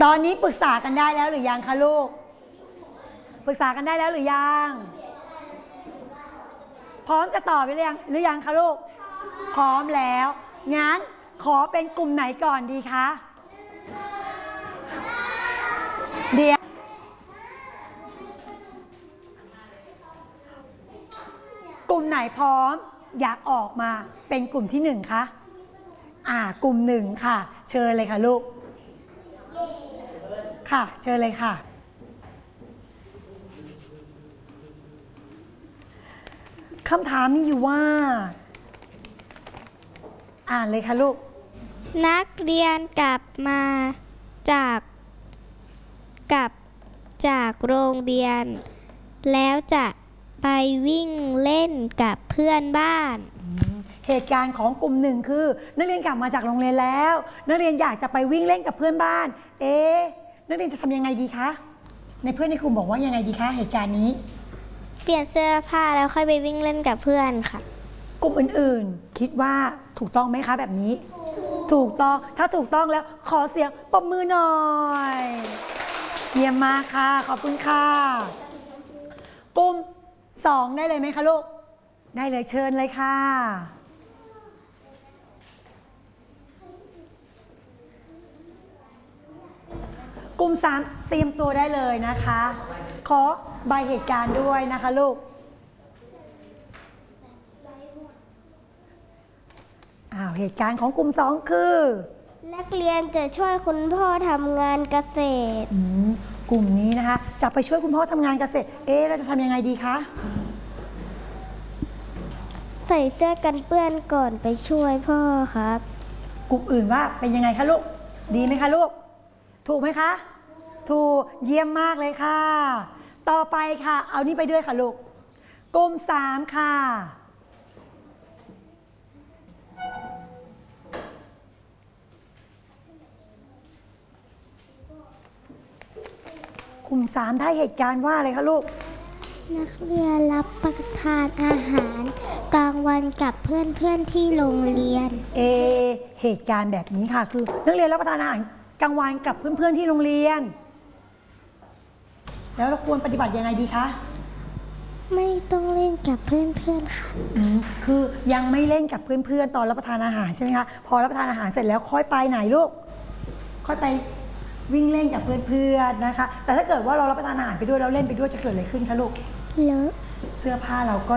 ตอนนี้ปรึกษากันได้แล้วหรือยังคะลูกปรึกษากันได้แล้วหรือยังพร้อมจะตอบหรือยังคะลูกพร้อมแล้วงั้นขอเป็นกลุ่มไหนก่อนดีคะเดี๋ยวกลุ่มไหนพร้อมอยากออกมาเป็นกลุ่มที่1คะกลุ่ม1ค่ะเชิญเลยค่ะลูกค่ะเชิญเลยค่ะคำถามมีอยู่ว่าอ่านเลยค่ะลูกนักเรียนกลับมาจากโรงเรียนแล้วจะไปวิ่งเล่นกับเพื่อนบ้านเหตุการณ์ของกลุ่ม1คือนักเรียนกลับมาจากโรงเรียนแล้วนักเรียนอยากจะไปวิ่งเล่นกับเพื่อนบ้านนักเรียนจะทำยังไงดีคะในเพื่อนในกลุ่มบอกว่ายังไงดีคะเหตุการณ์นี้เปลี่ยนเสื้อผ้าแล้วค่อยไปวิ่งเล่นกับเพื่อนค่ะกลุ่มอื่นๆคิดว่าถูกต้องไหมคะแบบนี้ถูกต้องถ้าถูกต้องแล้วขอเสียงปรบมือหน่อยเยี่ยมมากค่ะขอบคุณค่ะกลุ่ม2ได้เลยไหมคะลูกได้เลยเชิญเลยค่ะกลุ่ม3เตรียมตัวได้เลยนะคะขอใบเหตุการณ์ด้วยนะคะลูกเหตุการณ์ของกลุ่ม2คือนักเรียนจะช่วยคุณพ่อทำงานเกษตรกลุ่มนี้นะคะจะไปช่วยคุณพ่อทำงานเกษตรเราจะทำยังไงดีคะใส่เสื้อกันเปื้อนก่อนไปช่วยพ่อครับกลุ่มอื่นว่าเป็นยังไงคะลูกดีไหมคะลูกถูกไหมคะถูกเยี่ยมมากเลยค่ะต่อไปค่ะเอานี่ไปด้วยค่ะลูกกลุ่ม3ค่ะกลุ่ม3ได้เหตุการณ์ว่าอะไรคะลูกนักเรียนรับประทานอาหารกลางวันกับเพื่อนๆที่โรงเรียนเหตุการณ์แบบนี้ค่ะคือนักเรียนรับประทานอาหารกลางวันกับเพื่อนๆที่โรงเรียนแล้วเราควรปฏิบัติยังไงดีคะไม่ต้องเล่นกับเพื่อนๆค่ะคือยังไม่เล่นกับเพื่อนๆตอนรับประทานอาหารใช่ไหมคะพอรับประทานอาหารเสร็จแล้วค่อยไปไหนลูกค่อยไปวิ่งเล่นกับเพื่อนๆนะคะแต่ถ้าเกิดว่าเรารับประทานอาหารไปด้วยแล้วเล่นไปด้วยจะเกิดอะไรขึ้นคะลูกเลอะเสื้อผ้าเราก็